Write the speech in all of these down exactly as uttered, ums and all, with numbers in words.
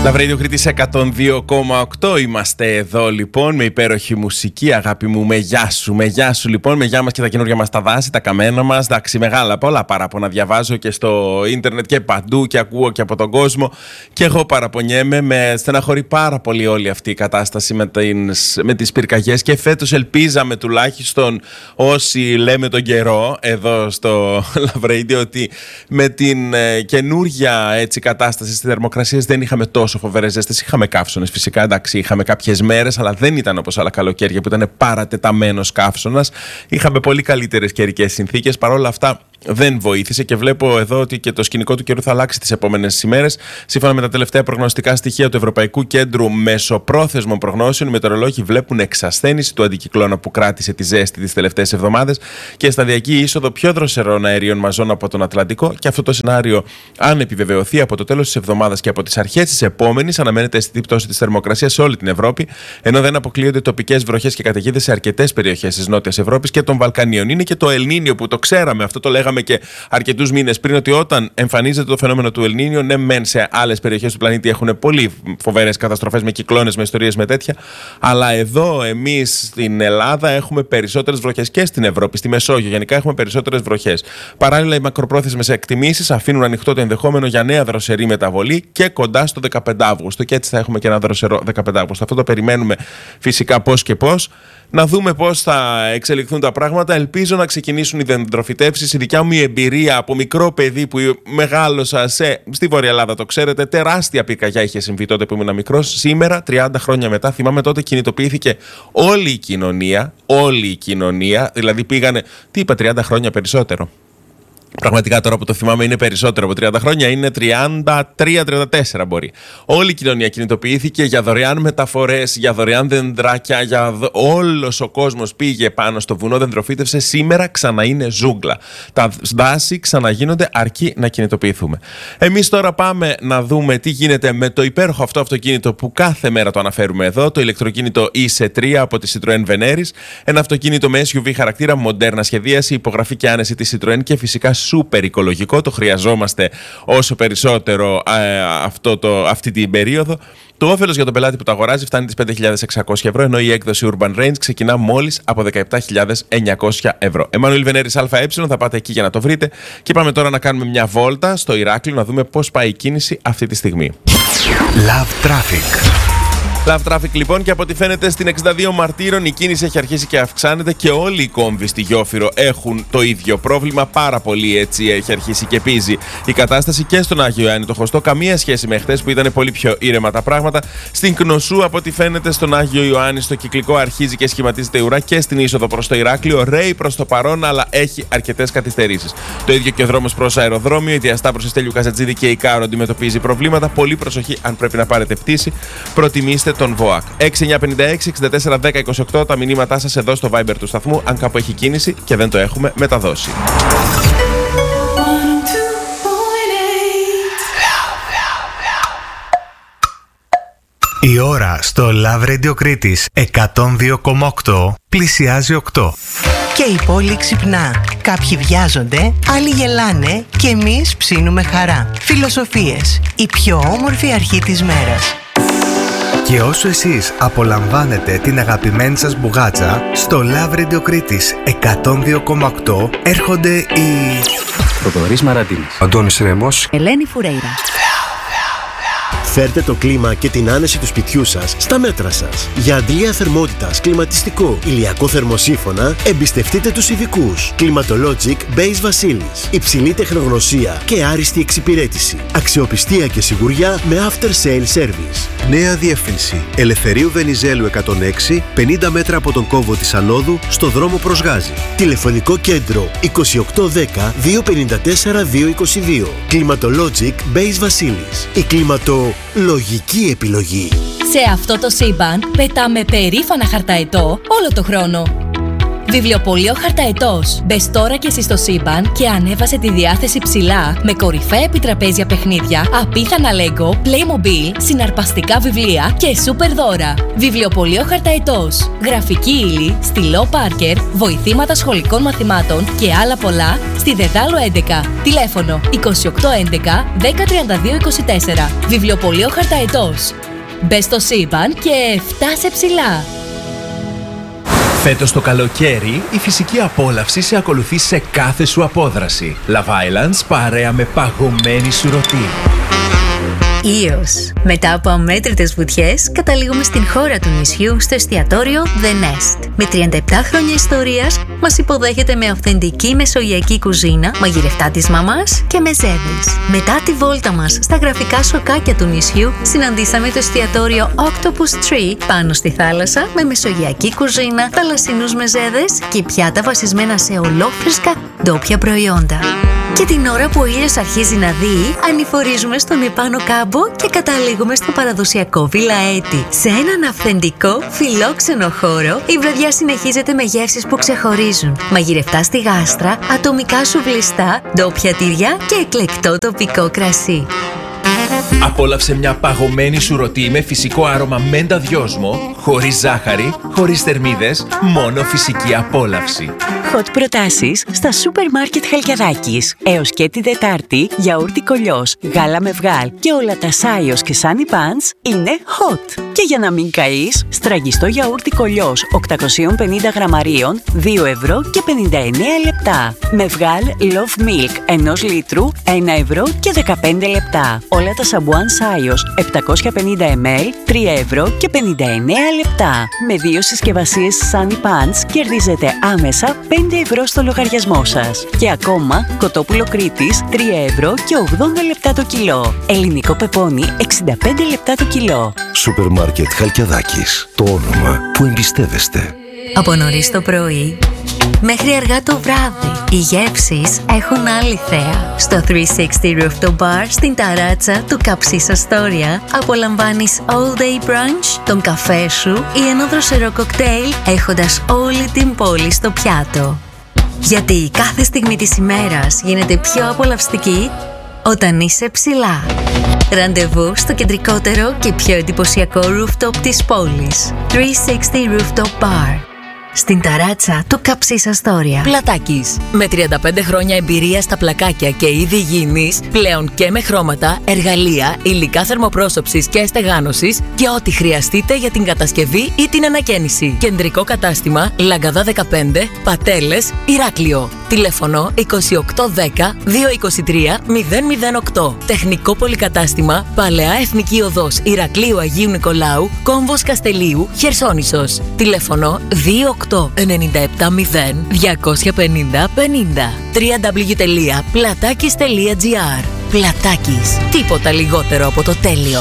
Λαβρέιδιο Κρήτης εκατόν δύο κόμμα οκτώ. Είμαστε εδώ λοιπόν με υπέροχη μουσική, αγάπη μου. Με γεια σου, με γεια σου λοιπόν. Με γεια μας και τα καινούργια μας τα δάση, τα καμένα μας. Εντάξει, μεγάλα, πολλά παράπονα διαβάζω και στο ίντερνετ και παντού και ακούω και από τον κόσμο. Και εγώ παραπονιέμαι. Με στεναχωρεί πάρα πολύ όλη αυτή η κατάσταση με, τις, με τις πυρκαγιές. Και φέτος ελπίζαμε τουλάχιστον όσοι λέμε τον καιρό εδώ στο Λαβρέιδιο ότι με την ε, καινούργια έτσι, κατάσταση στις θερμοκρασίες δεν είχαμε τόσο φοβερές ζέστες. Είχαμε καύσωνες φυσικά, εντάξει, είχαμε κάποιες μέρες, αλλά δεν ήταν όπως άλλα καλοκαίρια που ήταν παρατεταμένος καύσωνας. Είχαμε πολύ καλύτερες καιρικές συνθήκες. Παρ' όλα αυτά δεν βοήθησε και βλέπω εδώ ότι και το σκηνικό του καιρού θα αλλάξει τις επόμενες ημέρες. Σύμφωνα με τα τελευταία προγνωστικά στοιχεία του Ευρωπαϊκού Κέντρου Μεσοπρόθεσμων Προγνώσεων, οι μετεωρολόγοι βλέπουν εξασθένιση του αντικυκλώνα που κράτησε τη ζέστη τις τελευταίες εβδομάδες και σταδιακή είσοδο πιο δροσερών αερίων μαζών από τον Ατλαντικό. Και αυτό το σενάριο, αν επιβεβαιωθεί από το τέλος της εβδομάδας και από τις αρχές της επόμενης, αναμένεται αισθητή πτώση της θερμοκρασίας σε όλη την Ευρώπη, ενώ δεν αποκλείονται τοπικές βροχές και καταιγίδες σε αρκετές περιοχές της Νότιας Ευρώπης και των Βαλκανίων. Είναι και το Ελνίνιο που το ξέραμε, αυτό το λέγαμε και αρκετούς μήνες πριν, ότι όταν εμφανίζεται το φαινόμενο του Ελνίνιο, ναι, μεν σε άλλες περιοχές του πλανήτη έχουν πολύ φοβερές καταστροφές με κυκλώνες, με ιστορίες με τέτοια, αλλά εδώ εμείς στην Ελλάδα έχουμε περισσότερες βροχές και στην Ευρώπη, στη Μεσόγειο γενικά έχουμε περισσότερες βροχές. Παράλληλα, οι μακροπρόθεσμες εκτιμήσεις αφήνουν ανοιχτό το ενδεχόμενο για νέα δροσερή μεταβολή και κοντά στο δεκαπέντε Αυγούστου. Και έτσι θα έχουμε και ένα δροσερό δεκαπέντε Αυγούστου. Αυτό το περιμένουμε φυσικά πώς και πώς. Να δούμε πώς θα εξελιχθούν τα πράγματα. Ελπίζω να ξεκινήσουν οι δεντροφυτεύσεις. Η δικιά μου η εμπειρία από μικρό παιδί που μεγάλωσα σε, στη Βόρεια Ελλάδα, το ξέρετε, τεράστια πυρκαγιά είχε συμβεί τότε που ήμουν μικρός. Σήμερα, τριάντα χρόνια μετά, θυμάμαι τότε κινητοποιήθηκε όλη η κοινωνία. Όλη η κοινωνία. Δηλαδή πήγανε, τι είπα, τριάντα χρόνια περισσότερο. Πραγματικά τώρα που το θυμάμαι είναι περισσότερο από τριάντα χρόνια, είναι τριάντα τρία τριάντα τέσσερα μπορεί. Όλη η κοινωνία κινητοποιήθηκε για δωρεάν μεταφορές, για δωρεάν δεντράκια, για δ... όλος ο κόσμος πήγε πάνω στο βουνό, δεντροφύτευσε. Σήμερα ξανά είναι ζούγκλα. Τα δάση ξαναγίνονται αρκεί να κινητοποιηθούμε. Εμείς τώρα πάμε να δούμε τι γίνεται με το υπέροχο αυτό αυτοκίνητο που κάθε μέρα το αναφέρουμε εδώ, το ηλεκτροκίνητο ι σι τρία από τη Citroën Veneris. Ένα αυτοκίνητο με ες γιου βι χαρακτήρα, μοντέρνα σχεδίαση, υπογραφή και άνεση της Citroën και φυσικά σούπερ οικολογικό, το χρειαζόμαστε όσο περισσότερο ε, αυτό το, αυτή την περίοδο. Το όφελος για τον πελάτη που το αγοράζει φτάνει τις πέντε χιλιάδες εξακόσια ευρώ, ενώ η έκδοση Urban Range ξεκινά μόλις από δεκαεπτά χιλιάδες εννιακόσια ευρώ. Εμμανουήλ Βενέρης ΑΕ, θα πάτε εκεί για να το βρείτε. Και πάμε τώρα να κάνουμε μια βόλτα στο Ηράκλειο να δούμε πώς πάει η κίνηση αυτή τη στιγμή. Love Traffic. Love Traffic λοιπόν, και από ό,τι φαίνεται στην εξήντα δύο Μαρτύρων η κίνηση έχει αρχίσει και αυξάνεται και όλοι οι κόμβοι στη Γιόφυρο έχουν το ίδιο πρόβλημα. Πάρα πολύ έτσι έχει αρχίσει και πίζει η κατάσταση και στον Άγιο Ιωάννη το Χωστό. Καμία σχέση με χθες που ήταν πολύ πιο ήρεμα τα πράγματα. Στην Κνωσού, από ό,τι φαίνεται, στον Άγιο Ιωάννη στο κυκλικό αρχίζει και σχηματίζεται ουρά και στην είσοδο προς το Ηράκλειο. Ρέει προς το παρόν, αλλά έχει αρκετές καθυστερήσεις. Το ίδιο και ο δρόμος προς αεροδρόμιο. Η διασταύρωση Στέλιου Καζατζίδη και η Κάρο αντιμετωπίζει προβλήματα. Πολύ προσοχή αν πρέπει να πάρετε πτήση. Προτιμήστε τον ΒΟΑΚ. έξι εννιά πέντε έξι εξήντα τέσσερα δέκα είκοσι οκτώ τα μηνύματά σας εδώ στο Viber του σταθμού, αν κάπου έχει κίνηση και δεν το έχουμε μεταδώσει. Η ώρα στο Love Radio Κρήτης εκατόν δύο κόμμα οκτώ πλησιάζει οκτώ. Και η πόλη ξυπνά. Κάποιοι βιάζονται, άλλοι γελάνε και εμείς ψήνουμε χαρά. Φιλοσοφίες. Η πιο όμορφη αρχή της μέρας. Και όσο εσείς απολαμβάνετε την αγαπημένη σας μπουγάτσα, στο Love Radio Κρήτης εκατόν δύο κόμμα οκτώ έρχονται οι... Θοδωρής Μαραντίνης, Αντώνης Ρέμος, Ελένη Φουρέιρα. Φέρτε το κλίμα και την άνεση του σπιτιού σας στα μέτρα σας. Για αντλία θερμότητας, κλιματιστικό, ηλιακό θερμοσύφωνα, εμπιστευτείτε τους ειδικούς. Climatologic Base Βασίλης. Υψηλή τεχνογνωσία και άριστη εξυπηρέτηση. Αξιοπιστία και σιγουριά με after sale service. Νέα διεύθυνση. Ελευθερίου Βενιζέλου εκατόν έξι, πενήντα μέτρα από τον κόμβο της Ανόδου, στο δρόμο προς Γάζη. Τηλεφωνικό κέντρο είκοσι οκτώ δέκα δύο πενήντα τέσσερα δύο είκοσι δύο. Climatologic Base Βασίλης. Η κλιματο... λογική επιλογή. Σε αυτό το σύμπαν πετάμε περήφανα χαρταετό όλο το χρόνο. Βιβλιοπωλείο Χαρταετός. Μπες τώρα και εσύ στο σύμπαν και ανέβασε τη διάθεση ψηλά με κορυφαία επιτραπέζια παιχνίδια, απίθανα Lego, Playmobil, συναρπαστικά βιβλία και σούπερ δώρα. Βιβλιοπωλείο Χαρταετός. Γραφική ύλη, στυλό Πάρκερ, βοηθήματα σχολικών μαθημάτων και άλλα πολλά στη Δεδάλου έντεκα. Τηλέφωνο είκοσι οκτώ έντεκα δέκα τριάντα δύο είκοσι τέσσερα. Βιβλιοπωλείο Χαρταετός. Μπες στο σύμπαν και φτάσε ψηλά. Φέτος το καλοκαίρι, η φυσική απόλαυση σε ακολουθεί σε κάθε σου απόδραση. Love Islands παρέα με παγωμένη σου ρωτή. Ήος. Μετά από αμέτρητες βουτιές, καταλήγουμε στην χώρα του νησιού στο εστιατόριο The Nest. Με τριάντα επτά χρόνια ιστορίας, μας υποδέχεται με αυθεντική μεσογειακή κουζίνα, μαγειρευτά της μαμάς και μεζέδες. Μετά τη βόλτα μας στα γραφικά σοκάκια του νησιού, συναντήσαμε το εστιατόριο Octopus Tree πάνω στη θάλασσα με μεσογειακή κουζίνα, θαλασσινούς μεζέδες και πιάτα βασισμένα σε ολόφρυσκα ντόπια προϊόντα. Και την ώρα που ο ήλιος αρχίζει να δει, ανηφορίζουμε στον επάνω κάμπο και καταλήγουμε στο παραδοσιακό Βίλα Έτη. Σε έναν αυθεντικό, φιλόξενο χώρο, η βραδιά συνεχίζεται με γεύσεις που ξεχωρίζουν. Μαγειρευτά στη γάστρα, ατομικά σουβλιστά, ντόπια τυριά και εκλεκτό τοπικό κρασί. Απόλαυσε μια παγωμένη σου ρωτή με φυσικό άρωμα μέντα δυόσμο, χωρίς ζάχαρη, χωρίς θερμίδες, μόνο φυσική απόλαυση. Hot προτάσεις στα σούπερ μάρκετ Χαλκιαδάκης. Έως και την Τετάρτη, γιαούρτι κολλιός, γάλα με βγάλ και όλα τα Σάιος και Sunny Pants είναι hot. Και για να μην καείς, στραγγιστό γιαούρτι κολλιός οκτακόσια πενήντα γραμμαρίων, δύο ευρώ και πενήντα εννέα λεπτά. Με βγάλ Love Milk ενός λίτρου, ένα ευρώ και δεκαπέντε λεπτά. Όλα τα σαμπουάν Σάιος επτακόσια πενήντα μιλιλίτρα, τρία ευρώ και πενήντα εννέα λεπτά. Με δύο συσκευασίες Sunny Pants κερδίζετε άμεσα πέντε ευρώ στο λογαριασμό σας. Και ακόμα κοτόπουλο Κρήτης τρία ευρώ και ογδόντα λεπτά το κιλό. Ελληνικό πεπόνι εξήντα πέντε λεπτά το κιλό. Σούπερ μάρκετ Χαλκιαδάκης. Το όνομα που εμπιστεύεστε. Από νωρίς το πρωί μέχρι αργά το βράδυ, οι γεύσεις έχουν άλλη θέα. Στο τριακόσια εξήντα Rooftop Bar στην ταράτσα του Καψίς Αστόρια απολαμβάνεις all day brunch, τον καφέ σου ή ένα δροσερό κοκτέιλ έχοντας όλη την πόλη στο πιάτο. Γιατί κάθε στιγμή της ημέρας γίνεται πιο απολαυστική όταν είσαι ψηλά. Ραντεβού στο κεντρικότερο και πιο εντυπωσιακό rooftop της πόλης. τριακόσια εξήντα Rooftop Bar. Στην ταράτσα του Καψίς Αστόρια. Πλατάκης. Με τριάντα πέντε χρόνια εμπειρία στα πλακάκια και είδη υγιεινής, πλέον και με χρώματα, εργαλεία, υλικά θερμοπρόσωψης και στεγάνωσης και ό,τι χρειαστείτε για την κατασκευή ή την ανακαίνιση. Κεντρικό κατάστημα Λαγκαδά δεκαπέντε, Πατέλες, Ηράκλειο. Τηλέφωνο είκοσι οκτώ δέκα διακόσια είκοσι τρία μηδέν μηδέν οκτώ. Τεχνικό πολυκατάστημα Παλαιά Εθνική Οδός Ηρακλείου Αγίου Νικολάου, Κόμβος Καστελίου, Χερσόνησος. Τηλέφωνο δύο οκτώ εννιά επτά μηδέν διακόσια πενήντα πενήντα. double-u double-u double-u τελεία πλατάκης τελεία τζι άρ. Πλατάκης. Τίποτα λιγότερο από το τέλειο.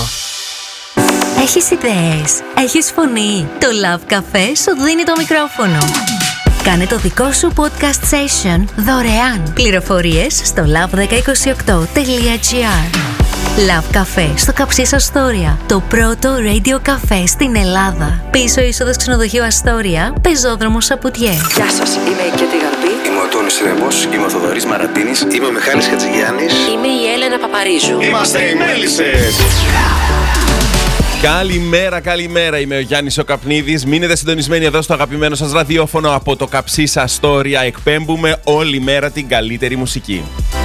Έχεις ιδέες, έχεις φωνή. Το Love Café σου δίνει το μικρόφωνο. Κάνε το δικό σου podcast session δωρεάν. Πληροφορίες στο λαβ δέκα είκοσι οκτώ τελεία τζι άρ. Love Café στο Καψίς Αστόρια. Το πρώτο radio καφέ στην Ελλάδα. Πίσω είσοδος ξενοδοχείου Αστόρια, πεζόδρομος Σαπουτιέ. Γεια σας, είμαι η Κέτη Γαρπή. Είμαι ο Τόνης Ρέμος. Είμαι ο Θοδωρής Μαραντίνης. Είμαι ο Μιχάλης Χατζηγιάννης. Είμαι η Έλενα Παπαρίζου. Είμαστε οι Μέλισσες. Καλημέρα, καλημέρα. Είμαι ο Γιάννης ο Καπνίδης. Μείνετε συντονισμένοι εδώ στο αγαπημένο σας ραδιόφωνο από το Καψίς Αστόρια. Εκπέμπουμε όλη μέρα την καλύτερη μουσική.